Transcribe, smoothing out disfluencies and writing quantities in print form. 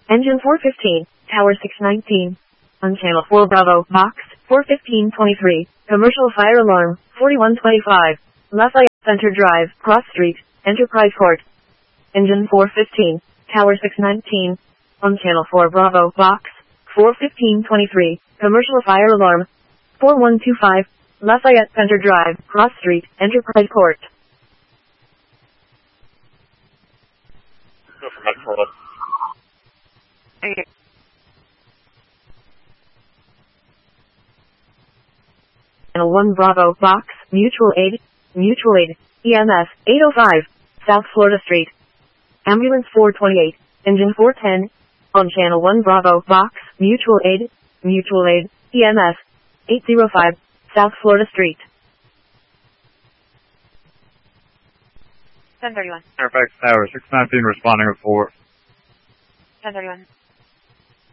Engine 415, Tower 619. On Channel 4 Bravo, Box 41523. Commercial fire alarm 4125. Lafayette Center Drive, Cross Street, Enterprise Court. Engine 415, Tower 619. On Channel 4 Bravo, Box 41523. Commercial fire alarm 4125. Lafayette Center Drive, Cross Street, Enterprise Court. Go for Metro. Okay. Channel 1 Bravo, Box, Mutual Aid, EMS, 805, South Florida Street. Ambulance 428, Engine 410. On Channel 1 Bravo, Box, Mutual Aid, EMS, 805, South Florida Street. 1031. Fairfax Tower 619 responding with 4. 1031.